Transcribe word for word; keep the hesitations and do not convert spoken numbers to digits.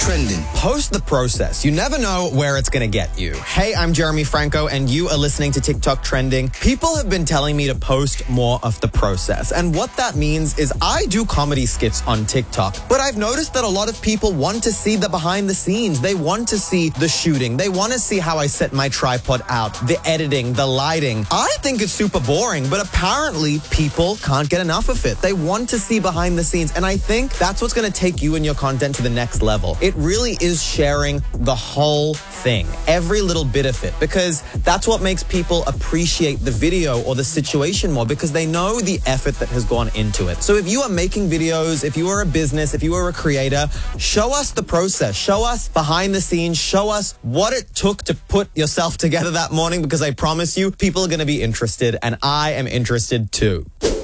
trending. Post the process. You never know where it's going to get you. Hey, I'm Jeremy Franco, and you are listening to TikTok Trending. People have been telling me to post more of the process. And what that means is I do comedy skits on TikTok, but I've noticed that a lot of people want to see the behind the scenes. They want to see the shooting. They want to see how I set my tripod out, the editing, the lighting. I think it's super boring, but apparently people can't get enough of it. They want to see behind the scenes, and I think that's what's going to take you and your content to the next level. It really is sharing the whole thing, every little bit of it, because that's what makes people appreciate the video or the situation more, because they know the effort that has gone into it. So if you are making videos, if you are a business, if you are a creator, show us the process, show us behind the scenes, show us what it took to put yourself together that morning, because I promise you, people are going to be interested, and I am interested too.